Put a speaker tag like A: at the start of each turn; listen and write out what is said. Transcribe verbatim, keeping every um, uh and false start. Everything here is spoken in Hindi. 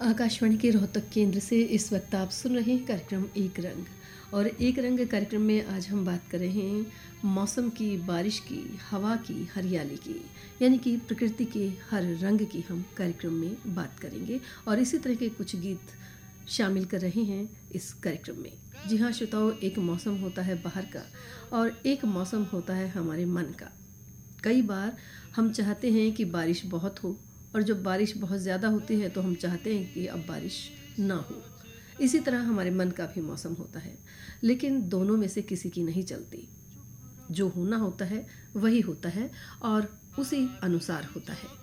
A: आकाशवाणी के रोहतक केंद्र से इस वक्त आप सुन रहे हैं कार्यक्रम एक रंग। और एक रंग कार्यक्रम में आज हम बात कर रहे हैं मौसम की, बारिश की, हवा की, हरियाली की, यानी कि प्रकृति के हर रंग की हम कार्यक्रम में बात करेंगे। और इसी तरह के कुछ गीत शामिल कर रहे हैं इस कार्यक्रम में। जी हाँ श्रोताओ, एक मौसम होता है बाहर का और एक मौसम होता है हमारे मन का। कई बार हम चाहते हैं कि बारिश बहुत हो, और जब बारिश बहुत ज़्यादा होती है तो हम चाहते हैं कि अब बारिश ना हो। इसी तरह हमारे मन का भी मौसम होता है, लेकिन दोनों में से किसी की नहीं चलती। जो होना होता है वही होता है और उसी अनुसार होता है।